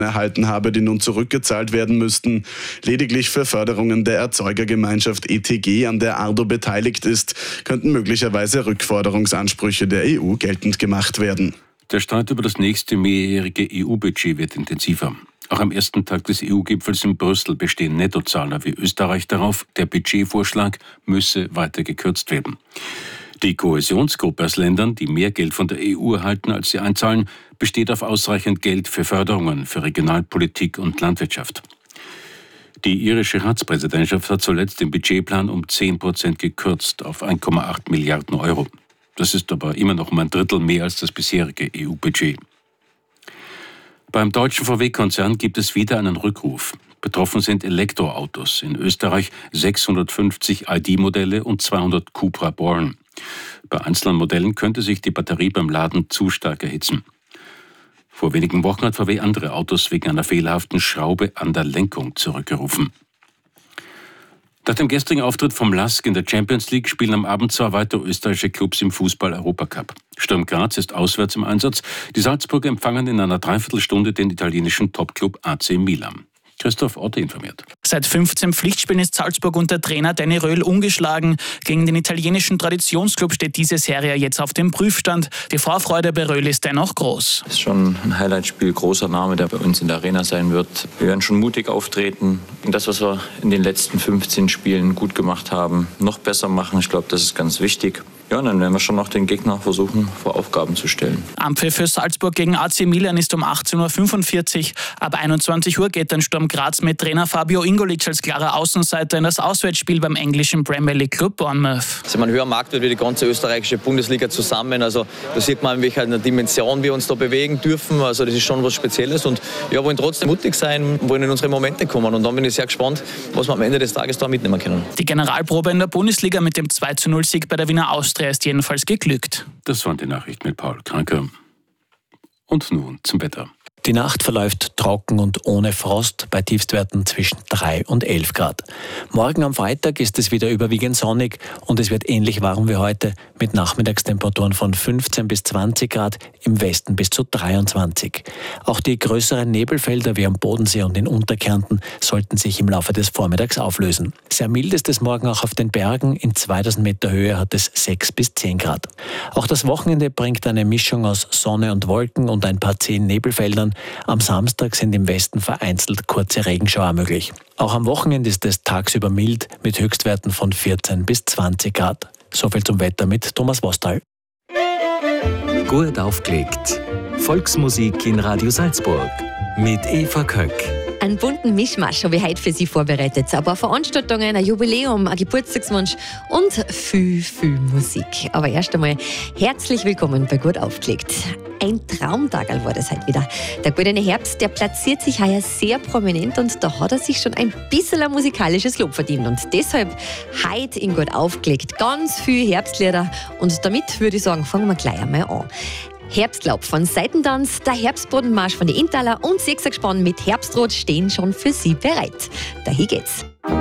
erhalten habe, die nun zurückgezahlt werden müssten. Lediglich für Förderungen der Erzeugergemeinschaft ETG, an der Ardo beteiligt ist, könnten möglicherweise Rückforderungsansprüche der EU geltend gemacht werden. Der Streit über das nächste mehrjährige EU-Budget wird intensiver. Auch am ersten Tag des EU-Gipfels in Brüssel bestehen Nettozahler wie Österreich darauf, der Budgetvorschlag müsse weiter gekürzt werden. Die Kohäsionsgruppe aus Ländern, die mehr Geld von der EU erhalten, als sie einzahlen, besteht auf ausreichend Geld für Förderungen, für Regionalpolitik und Landwirtschaft. Die irische Ratspräsidentschaft hat zuletzt den Budgetplan um 10% gekürzt auf 1,8 Milliarden Euro. Das ist aber immer noch um ein Drittel mehr als das bisherige EU-Budget. Beim deutschen VW-Konzern gibt es wieder einen Rückruf. Betroffen sind Elektroautos. In Österreich 650 ID-Modelle und 200 Cupra Born. Bei einzelnen Modellen könnte sich die Batterie beim Laden zu stark erhitzen. Vor wenigen Wochen hat VW andere Autos wegen einer fehlerhaften Schraube an der Lenkung zurückgerufen. Nach dem gestrigen Auftritt vom LASK in der Champions League spielen am Abend 2 weitere österreichische Clubs im Fußball-Europacup. Sturm Graz ist auswärts im Einsatz. Die Salzburger empfangen in einer Dreiviertelstunde den italienischen Topclub AC Milan. Christoph Otte informiert. Seit 15 Pflichtspielen ist Salzburg unter Trainer Danny Röhl ungeschlagen. Gegen den italienischen Traditionsclub steht diese Serie jetzt auf dem Prüfstand. Die Vorfreude bei Röhl ist dennoch groß. Es ist schon ein Highlightspiel, großer Name, der bei uns in der Arena sein wird. Wir werden schon mutig auftreten und das, was wir in den letzten 15 Spielen gut gemacht haben, noch besser machen. Ich glaube, das ist ganz wichtig. Ja, und dann werden wir schon noch den Gegner versuchen, vor Aufgaben zu stellen. Anpfiff für Salzburg gegen AC Milan ist um 18.45 Uhr. Ab 21 Uhr geht dann Sturm Graz mit Trainer Fabio Ingolic als klarer Außenseiter in das Auswärtsspiel beim englischen Premier League Club Bournemouth. Also ein höherer Marktwert wie die ganze österreichische Bundesliga zusammen. Also da sieht man, in welcher Dimension wir uns da bewegen dürfen. Also das ist schon was Spezielles und wir wollen trotzdem mutig sein, wollen in unsere Momente kommen. Und dann bin ich sehr gespannt, was wir am Ende des Tages da mitnehmen können. Die Generalprobe in der Bundesliga mit dem 2:0-Sieg bei der Wiener Austria ist jedenfalls geglückt. Das waren die Nachrichten mit Paul Kranker. Und nun zum Wetter. Die Nacht verläuft trocken und ohne Frost bei Tiefstwerten zwischen 3 und 11 Grad. Morgen am Freitag ist es wieder überwiegend sonnig und es wird ähnlich warm wie heute mit Nachmittagstemperaturen von 15 bis 20 Grad, im Westen bis zu 23. Auch die größeren Nebelfelder wie am Bodensee und in Unterkärnten sollten sich im Laufe des Vormittags auflösen. Sehr mild ist es morgen auch auf den Bergen. In 2000 Meter Höhe hat es 6 bis 10 Grad. Auch das Wochenende bringt eine Mischung aus Sonne und Wolken und ein paar 10 Nebelfeldern. Am Samstag sind im Westen vereinzelt kurze Regenschauer möglich. Auch am Wochenende ist es tagsüber mild mit Höchstwerten von 14 bis 20 Grad. Soviel zum Wetter mit Thomas Wostal. Gut aufgelegt. Volksmusik in Radio Salzburg mit Eva Köck. Einen bunten Mischmasch habe ich heute für Sie vorbereitet. Ein paar Veranstaltungen, ein Jubiläum, ein Geburtstagswunsch und viel Musik. Aber erst einmal herzlich willkommen bei Gut aufgelegt. Ein Traumtagerl war das heute wieder. Der goldene Herbst, der platziert sich heuer sehr prominent und da hat er sich schon ein bisschen ein musikalisches Lob verdient. Und deshalb heute in Gut aufgelegt ganz viel Herbstlieder. Und damit würde ich sagen, fangen wir gleich einmal an. Herbstlaub von Seitentanz, der Herbstbodenmarsch von den Inntaler und Sechsergespann mit Herbstrot stehen schon für Sie bereit. Dahin geht's.